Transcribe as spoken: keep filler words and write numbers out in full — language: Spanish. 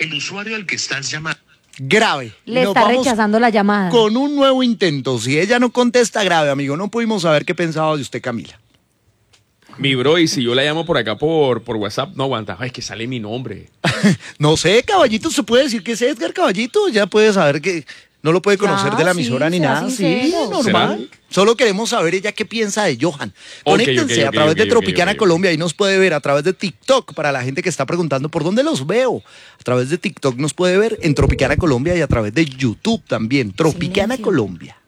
El usuario al que estás llamando. Grave. Le Nos está vamos rechazando la llamada. con un nuevo intento. Si ella no contesta, grave, amigo. No pudimos saber qué pensaba de usted, Camila. Mi bro, y si yo la llamo por acá por, por WhatsApp, no aguanta. Ay, es que sale mi nombre. No sé, Caballito, ¿se puede decir que es Edgar Caballito? Ya puede saber que no lo puede conocer Ya, de la sí, emisora ni sea nada. Sí, sincero. normal. ¿Será? Solo queremos saber ella qué piensa de Johan. Ok, Conéctense ok, a ok, través ok, de ok, Tropicana ok, ok. Colombia. Ahí nos puede ver a través de TikTok para la gente que está preguntando por dónde los veo. A través de TikTok nos puede ver en Tropicana Colombia y a través de YouTube también. Tropicana Silencio. Colombia.